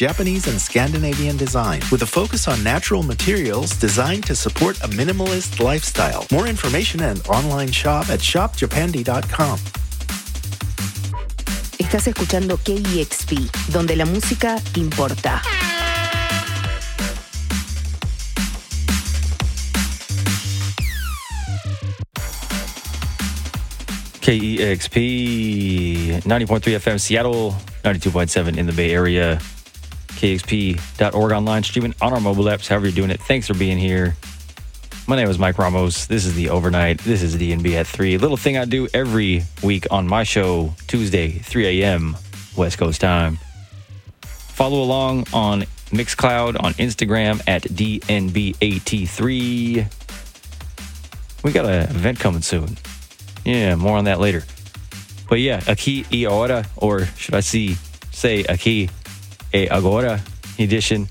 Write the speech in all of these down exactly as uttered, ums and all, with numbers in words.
Japanese and Scandinavian design with a focus on natural materials designed to support a minimalist lifestyle. More information and online shop at shop japandi dot com. Estás escuchando K E X P, donde la música importa. K E X P, ninety point three F M Seattle, ninety-two point seven in the Bay Area, K X P dot org online, streaming on our mobile apps, however you're doing it. Thanks for being here. My name is Mike Ramos. This is The Overnight. This is D N B at three. Little thing I do every week on my show, Tuesday, three a.m. West Coast time. Follow along on Mixcloud, on Instagram at D N B A T three. We got an event coming soon. Yeah, more on that later. But yeah, Aqui e Agora, or should I see, say Aqui e Agora edition.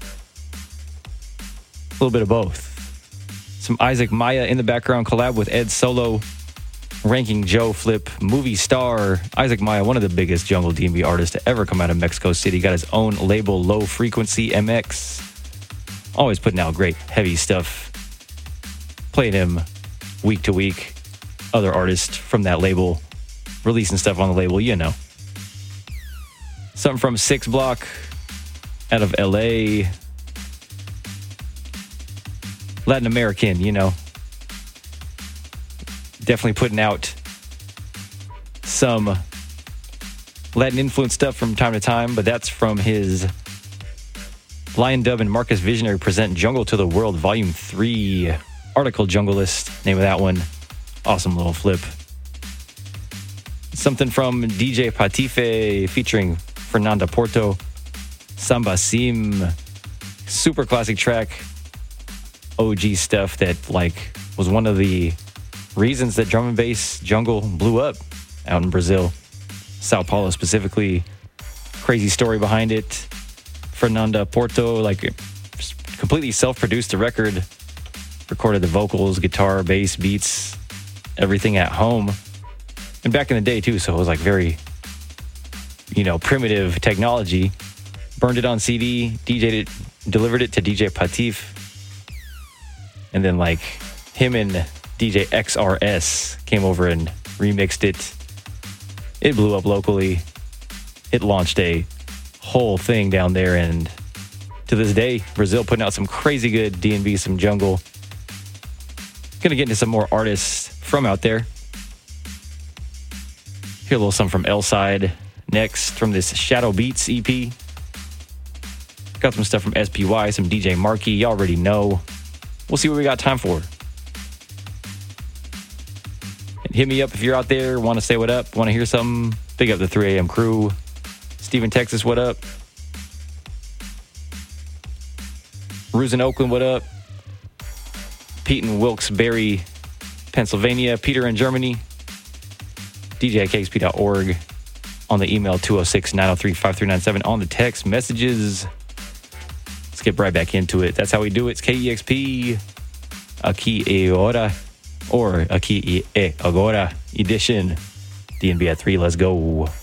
A little bit of both. Some Isaac Maya in the background, collab with Ed Solo, Ranking Joe Flip, movie star. Isaac Maya, one of the biggest jungle D and B artists to ever come out of Mexico City. Got his own label, Low Frequency M X. Always putting out great, heavy stuff. Playing him week to week. Other artists from that label releasing stuff on the label, you know. Something from Six Block out of L A. Latin American, you know. Definitely putting out some Latin influence stuff from time to time, but that's from his Lion Dub and Marcus Visionary present Jungle to the World Volume three. Article Junglist, name of that one. Awesome little flip. Something from D J Patife featuring Fernanda Porto. Samba Sim. Super classic track. O G stuff that like was one of the reasons that drum and bass jungle blew up out in Brazil. Sao Paulo specifically. Crazy story behind it. Fernanda Porto like completely self-produced the record. Recorded the vocals, guitar, bass, beats, everything at home. And back in the day too, so it was like very, you know, primitive technology. Burned it on C D, D J'd it, delivered it to D J Patif. And then like him and D J X R S came over and remixed it. It blew up locally. It launched a whole thing down there, and to this day, Brazil putting out some crazy good D and B, some jungle. Gonna get into some more artists from out there. Hear a little something from L-Side next from this Shadow Beats E P. Got some stuff from S P Y, some D J Markey. You already know. We'll see what we got time for. And hit me up if you're out there, want to say what up, want to hear something. Big up the three a.m. crew. Steven, Texas, what up? Ruse in Oakland, what up? Pete in Wilkes-Barre, Pennsylvania. Peter in Germany. D J at K X P dot org. On the email two oh six, nine oh three, five three nine seven. On the text messages. Let's get right back into it. That's how we do it. It's K E X P. Aqui e Agora. Or Aqui e Agora edition. D and B at three. Let's go.